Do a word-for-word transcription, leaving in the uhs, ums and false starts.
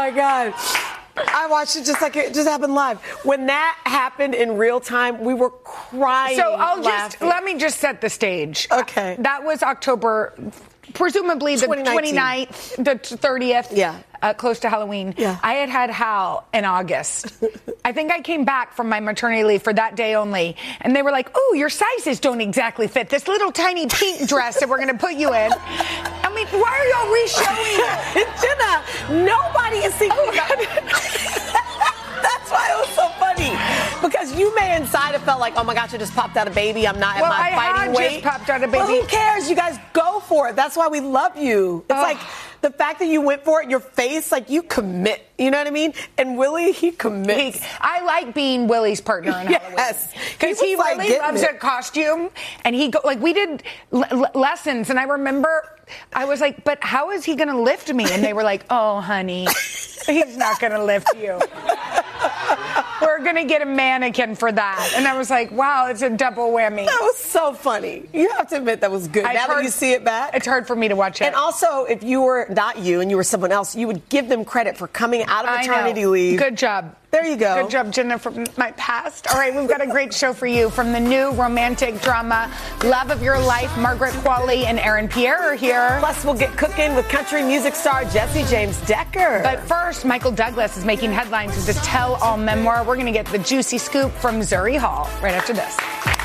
my God. I watched it just like it just happened live. When that happened in real time, we were crying. So I'll laughing. just, let me just set the stage. Okay. That was October, presumably the twenty-ninth, the thirtieth. Yeah. Uh, close to Halloween. Yeah. I had had Hal in August. I think I came back from my maternity leave for that day only. And they were like, oh, your sizes don't exactly fit this little tiny pink dress that we're going to put you in. I mean, why are y'all re-showing it? Jenna, nobody is thinking Oh, about it. That's why it was so funny. Because you may inside have felt like, oh my gosh, I just popped out a baby. I'm not Well, at my I fighting had weight. just popped out a baby. But who cares? You guys go for it. That's why we love you. It's Ugh. like the fact that you went for it, your face, like you commit. You know what I mean? And Willie, he commits. He, I like being Willie's partner in Halloween. Yes. Because He he, was, like, really getting loves it. a costume. And he, go, like, we did l- l- lessons. And I remember I was like, but how is he going to lift me? And they were like, oh, honey, he's not going to lift you. We're going to get a mannequin for that. And I was like, wow, it's a double whammy. That was so funny. You have to admit that was good. I've now heard- that you see it back. It's hard for me to watch it. And also, if you were not you and you were someone else, you would give them credit for coming out of I maternity know. leave. Good job. There you go. Good job, Jenna, from my past. All right, we've got a great show for you from the new romantic drama, Love of Your Life. Margaret Qualley and Aaron Pierre are here. Plus, we'll get cooking with country music star Jesse James Decker. But first, Michael Douglas is making headlines with his tell-all memoir. We're going to get the juicy scoop from Zuri Hall right after this.